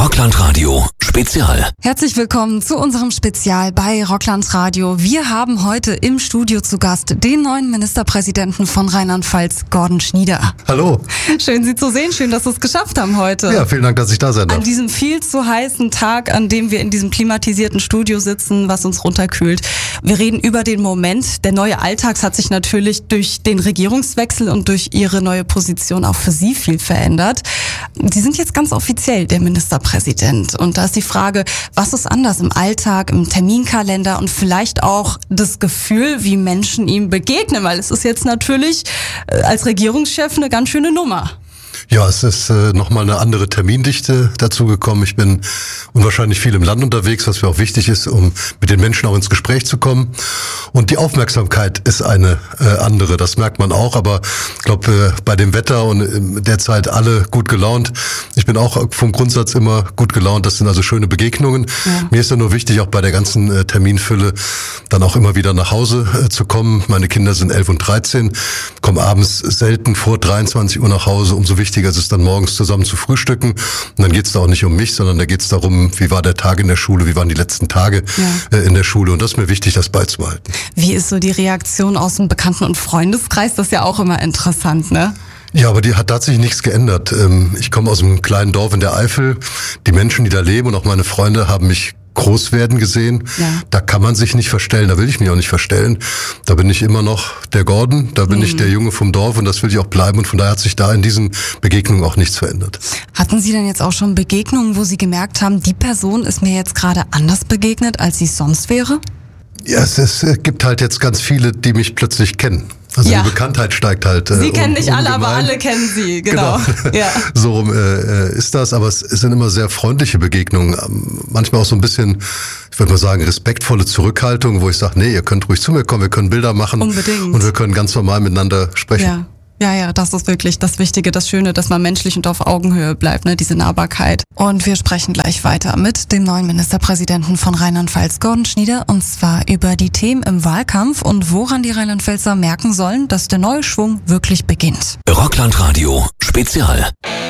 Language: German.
Rockland Radio Spezial. Herzlich willkommen zu unserem Spezial bei Rockland Radio. Wir haben heute im Studio zu Gast den neuen Ministerpräsidenten von Rheinland-Pfalz, Gordon Schnieder. Hallo. Schön, Sie zu sehen. Schön, dass Sie es geschafft haben heute. Ja, vielen Dank, dass ich da sein darf. An diesem viel zu heißen Tag, an dem wir in diesem klimatisierten Studio sitzen, was uns runterkühlt. Wir reden über den Moment. Der neue Alltag hat sich natürlich durch den Regierungswechsel und durch Ihre neue Position auch für Sie viel verändert. Sie sind jetzt ganz offiziell der Ministerpräsident. Und da ist die Frage, was ist anders im Alltag, im Terminkalender und vielleicht auch das Gefühl, wie Menschen ihm begegnen? Weil es ist jetzt natürlich als Regierungschef eine ganz schöne Nummer. Ja, es ist nochmal eine andere Termindichte dazu gekommen. Ich bin unwahrscheinlich viel im Land unterwegs, was mir auch wichtig ist, um mit den Menschen auch ins Gespräch zu kommen. Und die Aufmerksamkeit ist eine andere, das merkt man auch. Aber ich glaube, bei dem Wetter und derzeit alle gut gelaunt. Ich bin auch vom Grundsatz immer gut gelaunt. Das sind also schöne Begegnungen. Ja. Mir ist ja nur wichtig, auch bei der ganzen Terminfülle dann auch immer wieder nach Hause zu kommen. Meine Kinder sind 11 und 13, kommen abends selten vor 23 Uhr nach Hause. Umso wichtiger ist es dann morgens zusammen zu frühstücken. Und dann geht es da auch nicht um mich, sondern da geht es darum, wie war der Tag in der Schule, wie waren die letzten Tage in der Schule. Und das ist mir wichtig, das beizubehalten. Wie ist so die Reaktion aus dem Bekannten- und Freundeskreis? Das ist ja auch immer interessant, ne? Ja, aber die hat tatsächlich nichts geändert. Ich komme aus einem kleinen Dorf in der Eifel. Die Menschen, die da leben und auch meine Freunde haben mich groß werden gesehen. Ja. Da kann man sich nicht verstellen, da will ich mich auch nicht verstellen. Da bin ich immer noch der Gordon, da bin ich der Junge vom Dorf und das will ich auch bleiben und von daher hat sich da in diesen Begegnungen auch nichts verändert. Hatten Sie denn jetzt auch schon Begegnungen, wo Sie gemerkt haben, die Person ist mir jetzt gerade anders begegnet, als sie sonst wäre? Ja, es gibt halt jetzt ganz viele, die mich plötzlich kennen. Also die Bekanntheit steigt halt. Sie kennen nicht alle, aber alle kennen Sie, genau. Ja. So rum ist das, aber es sind immer sehr freundliche Begegnungen. Manchmal auch so ein bisschen, ich würde mal sagen, respektvolle Zurückhaltung, wo ich sage, nee, ihr könnt ruhig zu mir kommen, wir können Bilder machen. Unbedingt. Und wir können ganz normal miteinander sprechen. Ja. Ja, das ist wirklich das Wichtige, das Schöne, dass man menschlich und auf Augenhöhe bleibt, ne, diese Nahbarkeit. Und wir sprechen gleich weiter mit dem neuen Ministerpräsidenten von Rheinland-Pfalz, Gordon Schnieder, und zwar über die Themen im Wahlkampf und woran die Rheinland-Pfälzer merken sollen, dass der neue Schwung wirklich beginnt. Rockland Radio Spezial.